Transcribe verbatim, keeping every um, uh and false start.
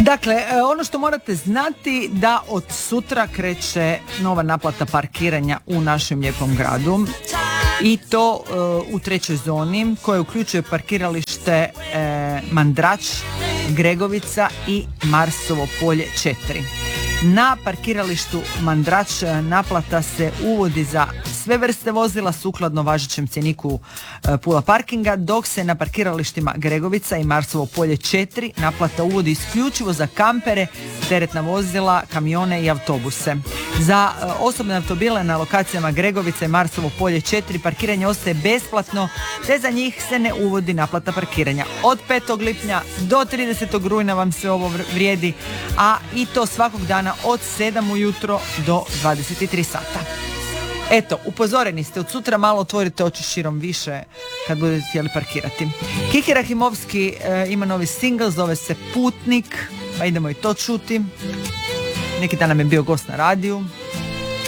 Dakle, ono što morate znati da od sutra kreće nova naplata parkiranja u našem lijepom gradu i to uh, u trećoj zoni koja uključuje parkiralište uh, Mandrač, Gregovica i Marsovo polje četiri. Na parkiralištu Mandrač naplata se uvodi za sve vrste vozila sukladno važećem cjeniku Pula parkinga, dok se na parkiralištima Gregovica i Marsovo polje četiri naplata uvodi isključivo za kampere, teretna vozila, kamione i autobuse. Za osobne automobile na lokacijama Gregovica i Marsovo polje četiri parkiranje ostaje besplatno, te za njih se ne uvodi naplata parkiranja. Od petog lipnja do tridesetog rujna vam se ovo vrijedi, a i to svakog dana od sedam ujutro do dvadeset tri sata. Eto, upozoreni ste, od sutra malo otvorite oči širom više kad budete htjeli parkirati. Kiki Rahimovski e, ima novi singl, zove se Putnik, pa idemo i to čuti. Neki dan nam je bio gost na radiju.